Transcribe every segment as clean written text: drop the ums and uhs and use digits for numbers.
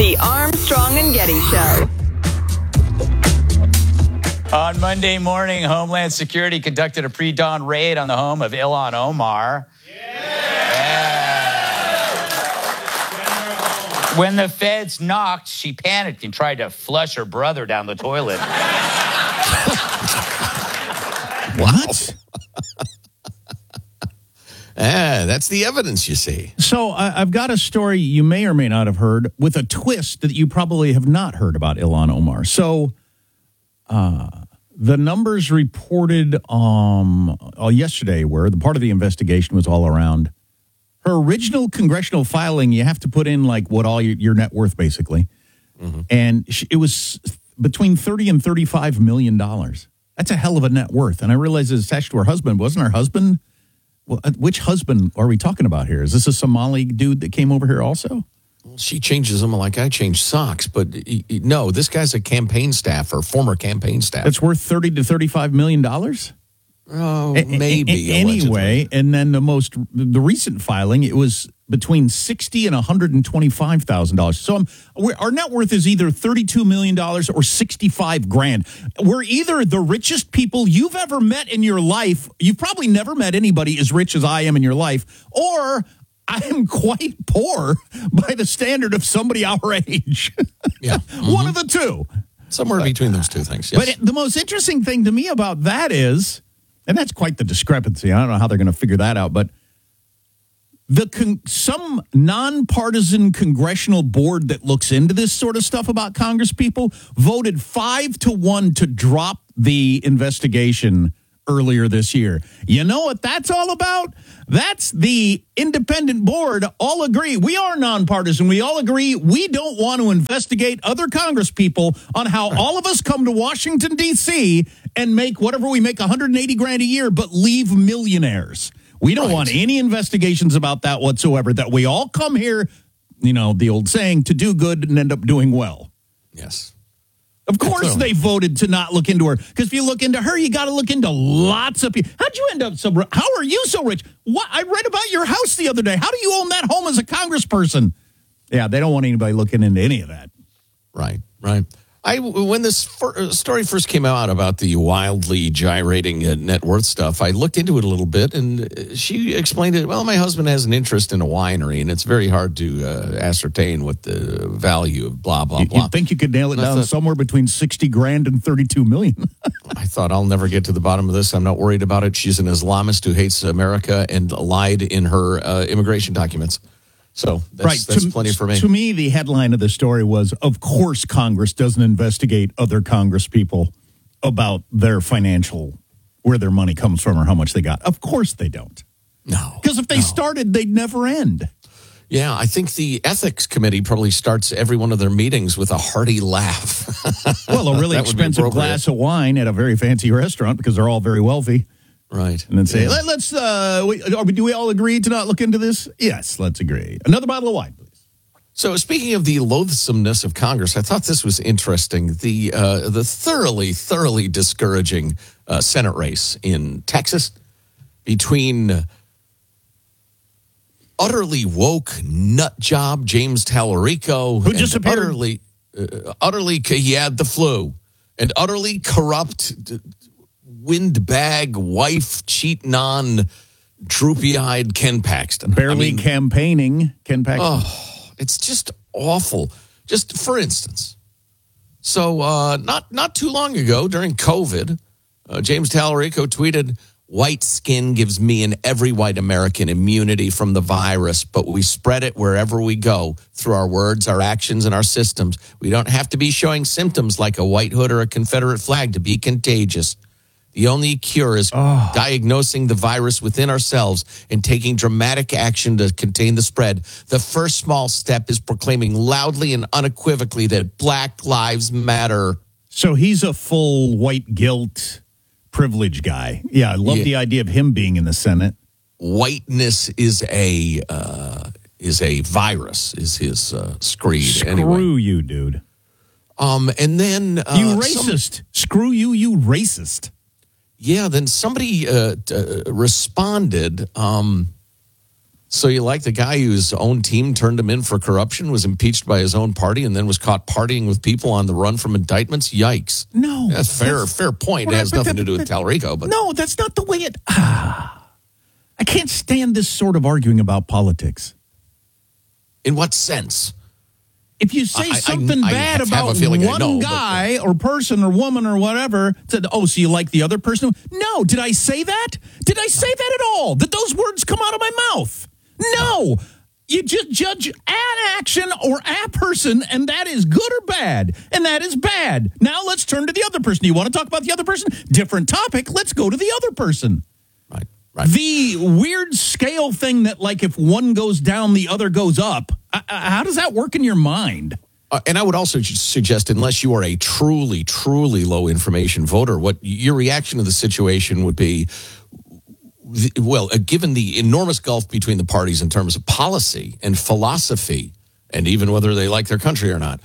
The Armstrong and Getty Show. On Monday morning, Homeland Security conducted a pre-dawn raid on the home of Ilhan Omar. When the feds knocked, she panicked and tried to flush her brother down the toilet. What? That's the evidence, you see. So I've got a story you may or may not have heard with a twist that you probably have not heard about Ilhan Omar. So the numbers reported yesterday were the part of the investigation was all around her original congressional filing. You have to put in like what all your net worth, basically. Mm-hmm. And it was between $30 and $35 million. That's a hell of a net worth. And I realized it's attached to her husband. Wasn't her husband? Well, which husband are we talking about here? Is this a Somali dude that came over here also? Well, she changes them like I change socks. But no, this guy's a campaign staffer, former campaign staff. It's worth $30 to $35 million? Oh, maybe. Anyway, and then the recent filing, it was between $60,000 and $125,000. So our net worth is either $32 million or $65,000. We're either the richest people you've ever met in your life. You've probably never met anybody as rich as I am in your life, or I am quite poor by the standard of somebody our age. Yeah. Mm-hmm. One of the two. Somewhere between those two things, yes. But the most interesting thing to me about that is, and that's quite the discrepancy. I don't know how they're going to figure that out, but some nonpartisan congressional board that looks into this sort of stuff about Congress people voted 5-1 to drop the investigation earlier this year. You know what that's all about? That's the independent board all agree. We are nonpartisan. We all agree we don't want to investigate other Congress people on how all of us come to Washington, D.C. and make whatever we make $180,000 a year, but leave millionaires. We don't want any investigations about that whatsoever, that we all come here, you know, the old saying, to do good and end up doing well. Yes. Of course they voted to not look into her, because if you look into her, you got to look into lots of people. How'd you end up so rich? How are you so rich? What? I read about your house the other day. How do you own that home as a congressperson? Yeah, they don't want anybody looking into any of that. Right. When this story first came out about the wildly gyrating net worth stuff, I looked into it a little bit, and she explained it. Well, my husband has an interest in a winery, and it's very hard to ascertain what the value of blah, blah, blah. You think you could nail it down somewhere between $60,000 and $32 million? I thought, I'll never get to the bottom of this. I'm not worried about it. She's an Islamist who hates America and lied in her immigration documents. So that's plenty for me. To me, the headline of the story was, of course, Congress doesn't investigate other Congress people about their financial, where their money comes from or how much they got. Of course they don't. No. Because if they started, they'd never end. Yeah, I think the ethics committee probably starts every one of their meetings with a hearty laugh. Well, a really expensive glass of wine at a very fancy restaurant, because they're all very wealthy. Right. And then say, do we all agree to not look into this? Yes, let's agree. Another bottle of wine, please. So speaking of the loathsomeness of Congress, I thought this was interesting. The thoroughly discouraging Senate race in Texas between utterly woke nut job James Tallarico, who disappeared, utterly he had the flu, and utterly corrupt windbag wife cheating on droopy-eyed Ken Paxton. Barely campaigning Ken Paxton. Oh, it's just awful. Just for instance, so not too long ago during COVID, James Tallarico tweeted, "White skin gives me and every white American immunity from the virus, but we spread it wherever we go through our words, our actions, and our systems. We don't have to be showing symptoms like a white hood or a Confederate flag to be contagious. The only cure is diagnosing the virus within ourselves and taking dramatic action to contain the spread. The first small step is proclaiming loudly and unequivocally that Black Lives Matter." So he's a full white guilt privilege guy. Yeah, I love the idea of him being in the Senate. Whiteness is a virus, is his screed. Screw you, dude. And then you racist. Screw you, you racist. Yeah, then somebody responded So you like the guy whose own team turned him in for corruption, was impeached by his own party, and then was caught partying with people on the run from indictments? Yikes. No. That's fair point. It has nothing to do with Tallarico. But no, that's not the way it... I can't stand this sort of arguing about politics. In what sense? If you say something bad about one guy or person or woman or whatever, said, oh, so you like the other person? No. Did I say that? Did I say that at all? Did those words come out of my mouth? No. You just judge an action or a person, and that is good or bad, and that is bad. Now let's turn to the other person. You want to talk about the other person? Different topic. Let's go to the other person. Right. The weird scale thing that, like, if one goes down, the other goes up. How does that work in your mind? And I would also suggest, unless you are a truly, truly low information voter, what your reaction to the situation would be, well, given the enormous gulf between the parties in terms of policy and philosophy, and even whether they like their country or not,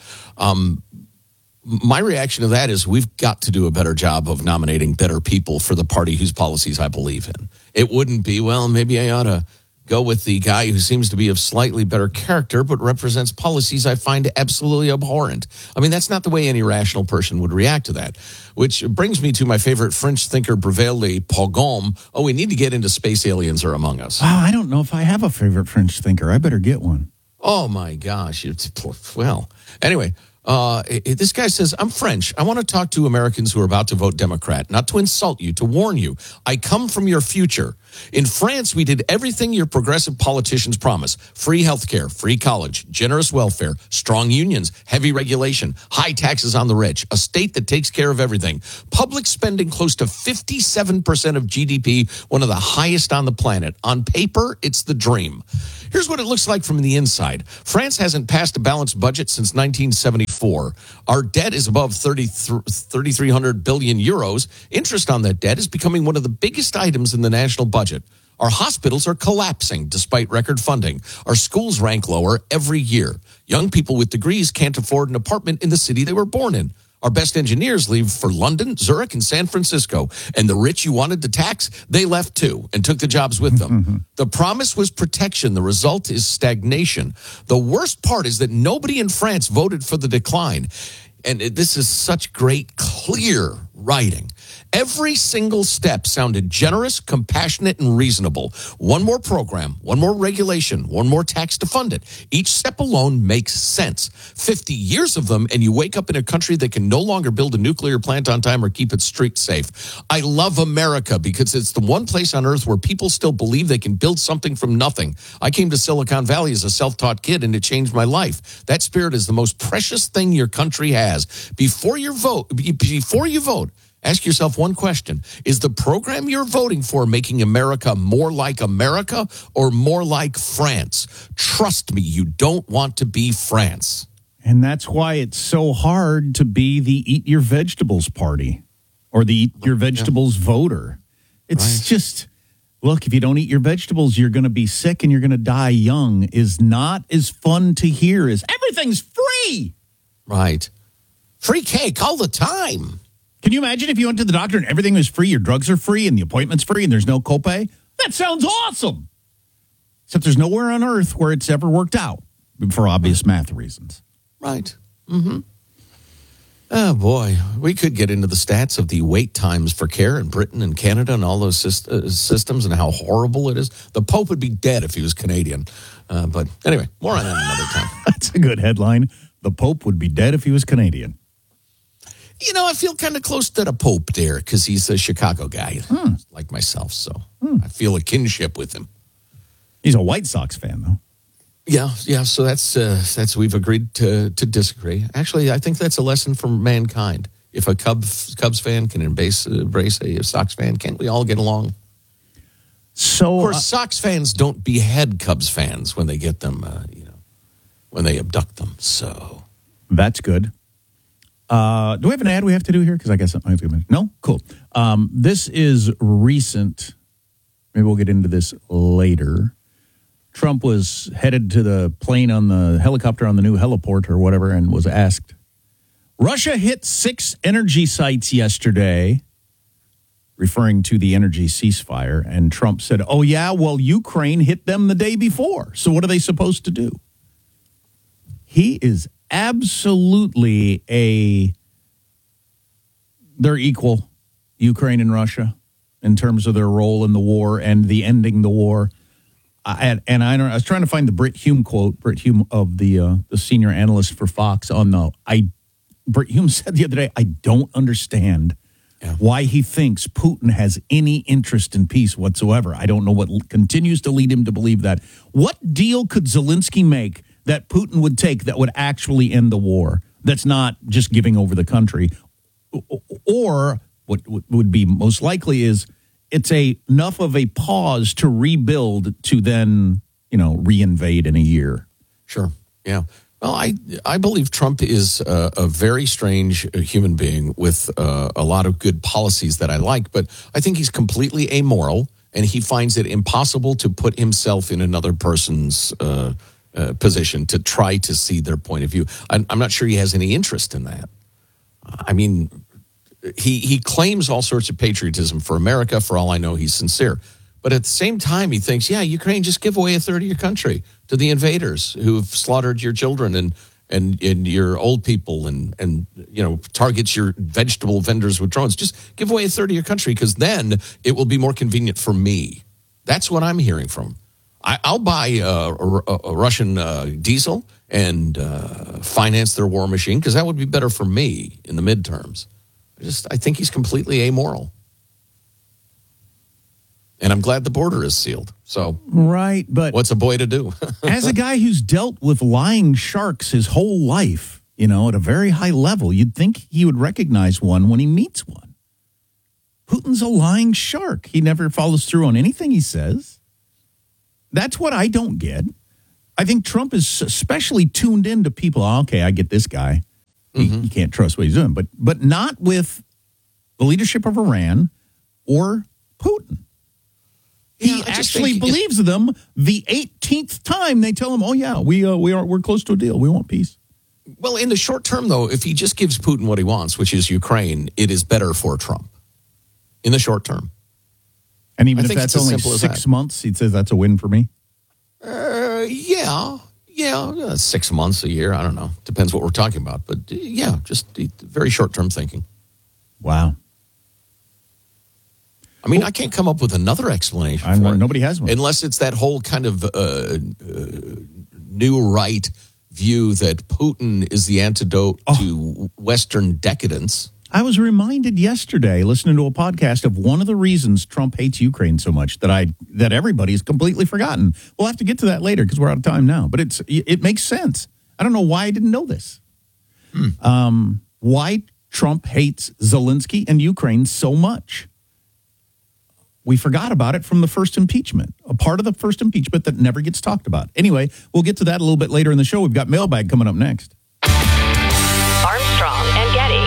my reaction to that is we've got to do a better job of nominating better people for the party whose policies I believe in. It wouldn't be, well, maybe I ought to go with the guy who seems to be of slightly better character but represents policies I find absolutely abhorrent. I mean, that's not the way any rational person would react to that, which brings me to my favorite French thinker, Brevet Le Pogrom. Oh, we need to get into space aliens are among us. Oh, I don't know if I have a favorite French thinker. I better get one. Oh, my gosh. Well, anyway. This guy says, I'm French. I want to talk to Americans who are about to vote Democrat, not to insult you, to warn you. I come from your future. In France, we did everything your progressive politicians promise. Free healthcare, free college, generous welfare, strong unions, heavy regulation, high taxes on the rich, a state that takes care of everything. Public spending close to 57% of GDP, one of the highest on the planet. On paper, it's the dream. Here's what it looks like from the inside. France hasn't passed a balanced budget since 1974. Our debt is above 3,300 billion euros. Interest on that debt is becoming one of the biggest items in the national budget. Our hospitals are collapsing despite record funding. Our schools rank lower every year. Young people with degrees can't afford an apartment in the city they were born in. Our best engineers leave for London, Zurich, and San Francisco. And the rich you wanted to tax, they left too and took the jobs with them. The promise was protection. The result is stagnation. The worst part is that nobody in France voted for the decline. And this is such great, clear writing. Every single step sounded generous, compassionate, and reasonable. One more program, one more regulation, one more tax to fund it. Each step alone makes sense. 50 years of them, and you wake up in a country that can no longer build a nuclear plant on time or keep its streets safe. I love America because it's the one place on earth where people still believe they can build something from nothing. I came to Silicon Valley as a self-taught kid, and it changed my life. That spirit is the most precious thing your country has. Before you vote, ask yourself one question. Is the program you're voting for making America more like America or more like France? Trust me, you don't want to be France. And that's why it's so hard to be the Eat Your Vegetables party or the Eat Your Vegetables voter. It's just, look, if you don't eat your vegetables, you're going to be sick and you're going to die young is not as fun to hear as everything's free. Right. Free cake all the time. Can you imagine if you went to the doctor and everything was free, your drugs are free and the appointment's free and there's no copay? That sounds awesome. Except there's nowhere on earth where it's ever worked out for obvious math reasons. Right. Mm-hmm. Oh, boy. We could get into the stats of the wait times for care in Britain and Canada and all those systems and how horrible it is. The Pope would be dead if he was Canadian. But anyway, more on that another time. That's a good headline. The Pope would be dead if he was Canadian. You know, I feel kind of close to the Pope there because he's a Chicago guy, like myself. So I feel a kinship with him. He's a White Sox fan, though. Yeah. So that's we've agreed to disagree. Actually, I think that's a lesson for mankind. If a Cubs fan can embrace a Sox fan, can't we all get along? So, of course, Sox fans don't behead Cubs fans when they get them, when they abduct them. So that's good. Do we have an ad we have to do here? Because I guess I have to. No? Cool. This is recent. Maybe we'll get into this later. Trump was headed to the plane on the helicopter on the new heliport or whatever and was asked, Russia hit 6 energy sites yesterday. referring to the energy ceasefire. And Trump said, oh, yeah, well, Ukraine hit them the day before. So what are they supposed to do? He is absolutely they're equal, Ukraine and Russia, in terms of their role in the war and the ending the war. I was trying to find the Brit Hume quote, Brit Hume of the senior analyst for Fox Brit Hume said the other day, I don't understand why he thinks Putin has any interest in peace whatsoever. I don't know what continues to lead him to believe that. What deal could Zelensky make that Putin would take that would actually end the war, that's not just giving over the country? Or what would be most likely is it's enough of a pause to rebuild to then, reinvade in a year. Sure. Yeah. Well, I believe Trump is a very strange human being with a lot of good policies that I like, but I think he's completely amoral, and he finds it impossible to put himself in another person's position to try to see their point of view. I'm not sure he has any interest in that. I mean, he claims all sorts of patriotism for America. For all I know, he's sincere. But at the same time, he thinks, Ukraine, just give away a third of your country to the invaders who've slaughtered your children and your old people and targets your vegetable vendors with drones. Just give away a third of your country, because then it will be more convenient for me. That's what I'm hearing from. I'll buy a Russian diesel and finance their war machine, because that would be better for me in the midterms. I think he's completely amoral. And I'm glad the border is sealed. So, right, but what's a boy to do? As a guy who's dealt with lying sharks his whole life, at a very high level, you'd think he would recognize one when he meets one. Putin's a lying shark. He never follows through on anything he says. That's what I don't get. I think Trump is especially tuned into people. Oh, okay, I get this guy. You can't trust what he's doing. But not with the leadership of Iran or Putin. He actually believes them the 18th time they tell him, oh, yeah, we're close to a deal. We want peace. Well, in the short term, though, if he just gives Putin what he wants, which is Ukraine, it is better for Trump in the short term. And even if that's only 6 months, he says that's a win for me? Yeah, 6 months, a year. I don't know. Depends what we're talking about. But, just very short-term thinking. Wow. I mean, I can't come up with another explanation for it. Nobody has one. Unless it's that whole kind of new right view that Putin is the antidote to Western decadence. I was reminded yesterday, listening to a podcast, of one of the reasons Trump hates Ukraine so much that everybody's completely forgotten. We'll have to get to that later because we're out of time now. But it makes sense. I don't know why I didn't know this. Why Trump hates Zelensky and Ukraine so much. We forgot about it from the first impeachment, a part of the first impeachment that never gets talked about. Anyway, we'll get to that a little bit later in the show. We've got Mailbag coming up next. Armstrong and Getty.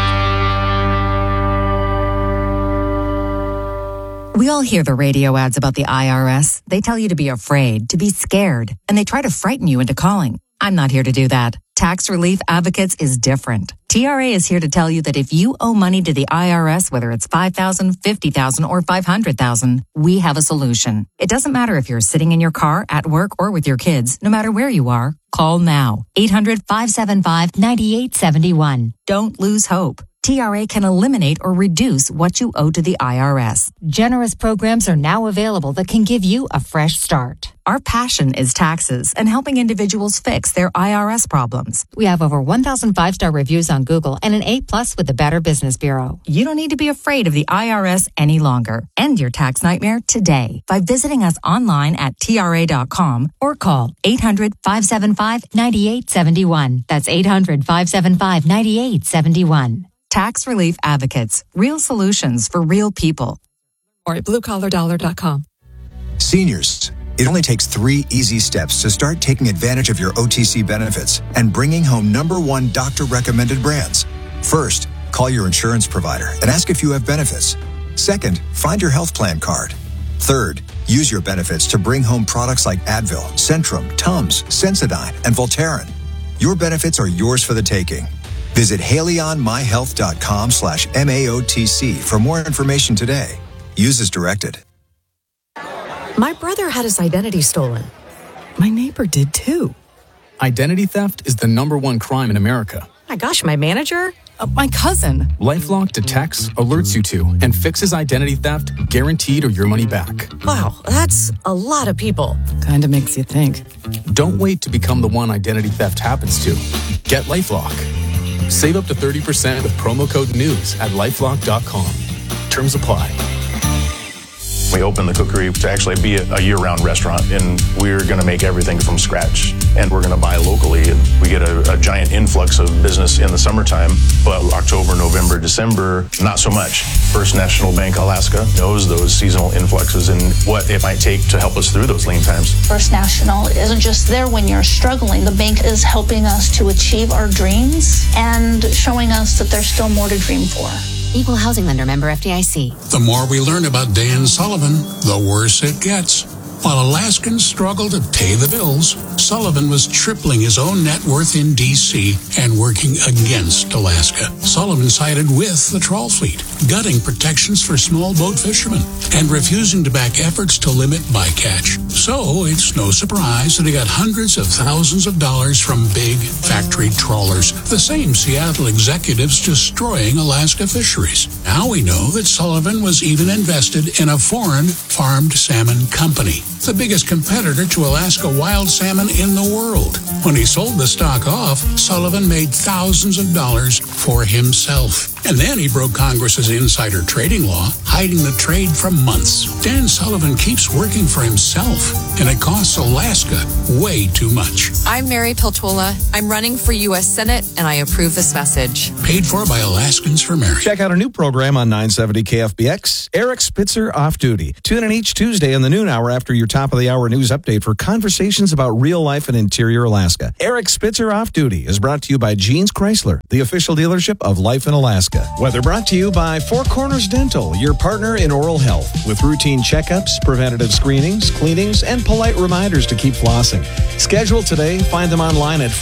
We all hear the radio ads about the IRS. They tell you to be afraid, to be scared, and they try to frighten you into calling. I'm not here to do that. Tax Relief Advocates is different. TRA is here to tell you that if you owe money to the IRS, whether it's $5,000, $50,000, or $500,000, we have a solution. It doesn't matter if you're sitting in your car, at work, or with your kids. No matter where you are, call now. 800-575-9871. Don't lose hope. TRA can eliminate or reduce what you owe to the IRS. Generous programs are now available that can give you a fresh start. Our passion is taxes and helping individuals fix their IRS problems. We have over 1,000 5-star reviews on Google and an A+ with the Better Business Bureau. You don't need to be afraid of the IRS any longer. End your tax nightmare today by visiting us online at TRA.com or call 800-575-9871. That's 800-575-9871. Tax Relief Advocates. Real solutions for real people. Or at bluecollardollar.com. Seniors, it only takes 3 easy steps to start taking advantage of your OTC benefits and bringing home #1 doctor-recommended brands. First, call your insurance provider and ask if you have benefits. Second, find your health plan card. Third, use your benefits to bring home products like Advil, Centrum, Tums, Sensodyne, and Voltaren. Your benefits are yours for the taking. Visit HaleyOnMyHealth.com/MAOTC for more information today. Use as directed. My brother had his identity stolen. My neighbor did too. Identity theft is the #1 crime in America. My gosh, my manager? My cousin. LifeLock detects, alerts you to, and fixes identity theft, guaranteed or your money back. Wow, that's a lot of people. Kinda makes you think. Don't wait to become the one identity theft happens to. Get LifeLock. Save up to 30% with promo code NEWS at LifeLock.com. Terms apply. We opened the cookery to actually be a year-round restaurant, and we're going to make everything from scratch. And we're going to buy locally, and we get a giant influx of business in the summertime. But October, November, December, not so much. First National Bank Alaska knows those seasonal influxes and what it might take to help us through those lean times. First National isn't just there when you're struggling. The bank is helping us to achieve our dreams and showing us that there's still more to dream for. Equal housing lender, member FDIC. The more we learn about Dan Sullivan, the worse it gets. While Alaskans struggle to pay the bills, Sullivan was tripling his own net worth in D.C. and working against Alaska. Sullivan sided with the trawl fleet, gutting protections for small boat fishermen and refusing to back efforts to limit bycatch. So it's no surprise that he got hundreds of thousands of dollars from big factory trawlers, the same Seattle executives destroying Alaska fisheries. Now we know that Sullivan was even invested in a foreign farmed salmon company, the biggest competitor to Alaska wild salmon in the world. When he sold the stock off, Sullivan made thousands of dollars for himself. And then he broke Congress's insider trading law, hiding the trade for months. Dan Sullivan keeps working for himself, and it costs Alaska way too much. I'm Mary Peltola. I'm running for U.S. Senate, and I approve this message. Paid for by Alaskans for Mary. Check out our new program on 970 KFBX, Eric Spitzer Off Duty. Tune in each Tuesday in the noon hour after your top of the hour news update for conversations about real life in interior Alaska. Eric Spitzer Off Duty is brought to you by Jeans Chrysler, the official dealership of Life in Alaska. Weather brought to you by Four Corners Dental, your partner in oral health, with routine checkups, preventative screenings, cleanings, and polite reminders to keep flossing. Schedule today. Find them online at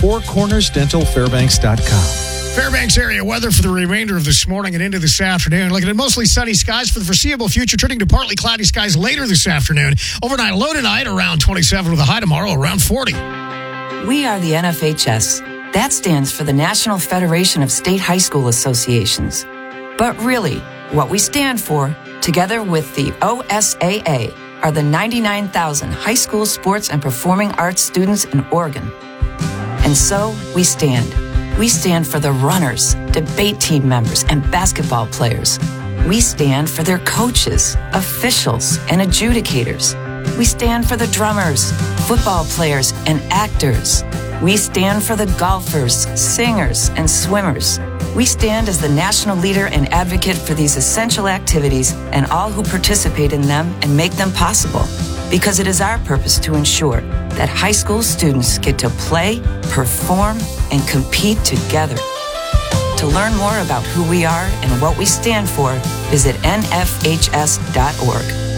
fourcornersdentalfairbanks.com. Fairbanks area weather for the remainder of this morning and into this afternoon. Looking at mostly sunny skies for the foreseeable future, turning to partly cloudy skies later this afternoon. Overnight low tonight around 27 with a high tomorrow around 40. We are the NFHS. That stands for the National Federation of State High School Associations. But really, what we stand for, together with the OSAA, are the 99,000 high school sports and performing arts students in Oregon. And so we stand. We stand for the runners, debate team members, and basketball players. We stand for their coaches, officials, and adjudicators. We stand for the drummers, football players, and actors. We stand for the golfers, singers, and swimmers. We stand as the national leader and advocate for these essential activities and all who participate in them and make them possible. Because it is our purpose to ensure that high school students get to play, perform, and compete together. To learn more about who we are and what we stand for, visit nfhs.org.